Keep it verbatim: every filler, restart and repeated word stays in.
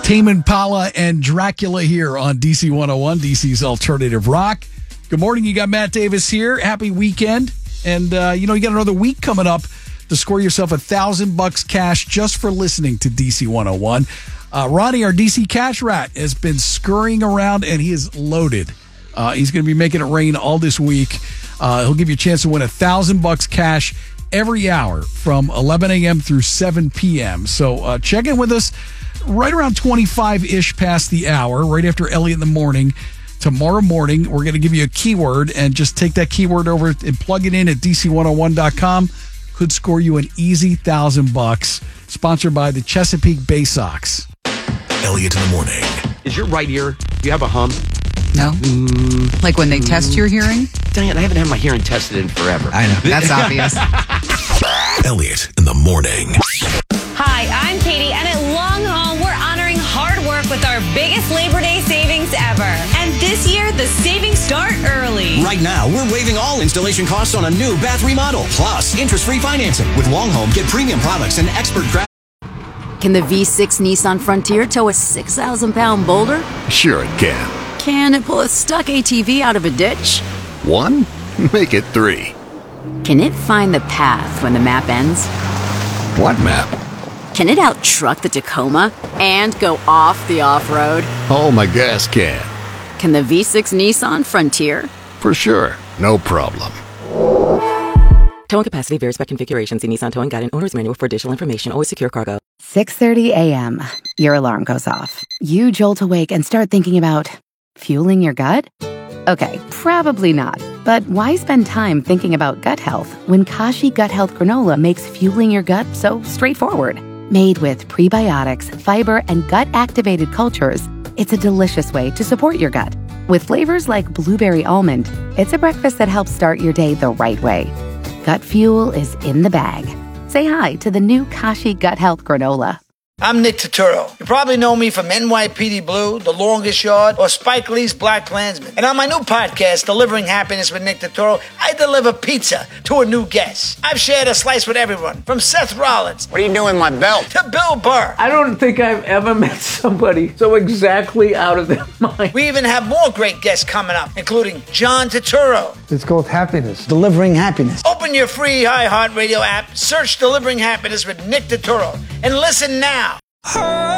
Tame Impala and Dracula here on D C one oh one, D C's Alternative Rock. Good morning. You got Matt Davis here. Happy weekend. And, uh, you know, you got another week coming up to score yourself a thousand bucks cash just for listening to D C one oh one. Uh, Ronnie, our D C cash rat, has been scurrying around and he is loaded. Uh, he's going to be making it rain all this week. Uh, he'll give you a chance to win a thousand bucks cash every hour from eleven a.m. through seven p.m. So uh, check in with us right around twenty-five-ish past the hour, right after Elliot in the morning. Tomorrow morning, we're going to give you a keyword and just take that keyword over and plug it in at D C one oh one dot com. Could score you an easy thousand bucks. Sponsored by the Chesapeake Bay Sox. Elliot in the morning. Is your right ear, do you have a hum? No. Mm, like when they mm. test your hearing? Dang it, I haven't had my hearing tested in forever. I know. That's obvious. Elliot in the morning. Hi, I'm Katie, and at Long Haul, we're honoring hard work with our biggest Labor Day savings ever. And this year, the savings start early. Right now, we're waiving all installation costs on a new bath remodel, plus interest-free financing. With Long Home, get premium products and expert craft. Can the V six Nissan Frontier tow a six thousand pound boulder? Sure it can. Can it pull a stuck A T V out of a ditch? One? Make it three. Can it find the path when the map ends? What map? Can it out-truck the Tacoma and go off the off-road? Oh, my gas can. Can the V six Nissan Frontier? For sure. No problem. Towing capacity varies by configuration. See Nissan Towing Guide and Owner's Manual for additional information. Always secure cargo. six thirty a.m. Your alarm goes off. You jolt awake and start thinking about fueling your gut? Okay, probably not. But why spend time thinking about gut health when Kashi Gut Health Granola makes fueling your gut so straightforward? Made with prebiotics, fiber, and gut-activated cultures, it's a delicious way to support your gut. With flavors like blueberry almond, it's a breakfast that helps start your day the right way. Gut fuel is in the bag. Say hi to the new Kashi Gut Health Granola. I'm Nick Turturro. You probably know me from N Y P D Blue, The Longest Yard, or Spike Lee's Black Klansman. And on my new podcast, Delivering Happiness with Nick Turturro, I deliver pizza to a new guest. I've shared a slice with everyone, from Seth Rollins. What are you doing with my belt? To Bill Burr. I don't think I've ever met somebody so exactly out of their mind. We even have more great guests coming up, including John Turturro. It's called Happiness. Delivering Happiness. Open your free iHeartRadio app, search Delivering Happiness with Nick Turturro, and listen now.